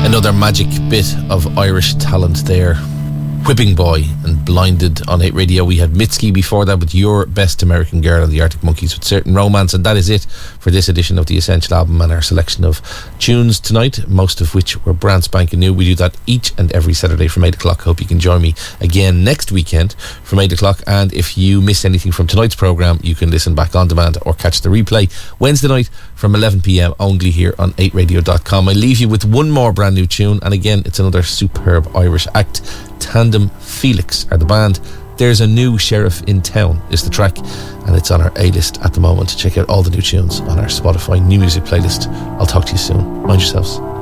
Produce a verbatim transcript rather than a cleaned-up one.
Another magic bit of Irish talent there. Whipping Boy and Blinded on eight Radio. We had Mitski before that with Your Best American Girl and the Arctic Monkeys with Certain Romance. And that is it for this edition of the Essential Album and our selection of tunes tonight, most of which were brand spanking new. We do that each and every Saturday from eight o'clock. Hope you can join me again next weekend from eight o'clock. And if you missed anything from tonight's programme, you can listen back on demand or catch the replay Wednesday night from eleven p.m. only here on eight radio dot com. I leave you with one more brand new tune, and again it's another superb Irish act. Tandem Felix are the band. There's a New Sheriff in Town is the track, and it's on our A-list at the moment. Check out all the new tunes on our Spotify new music playlist. I'll talk to you soon. Mind yourselves.